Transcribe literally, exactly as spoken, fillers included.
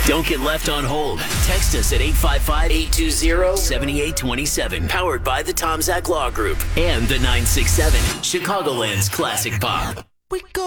Don't get left on hold. Text us at eight five five, eight two zero, seven eight two seven. Powered by the Tom Zach Law Group and the nine six seven, Chicagoland's classic pop. We go